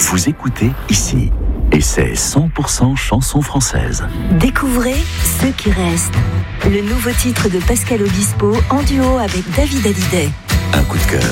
Vous écoutez ici. Et c'est 100% chansons françaises. Découvrez Ceux qui restent. Le nouveau titre de Pascal Obispo en duo avec David Hallyday. Un coup de cœur.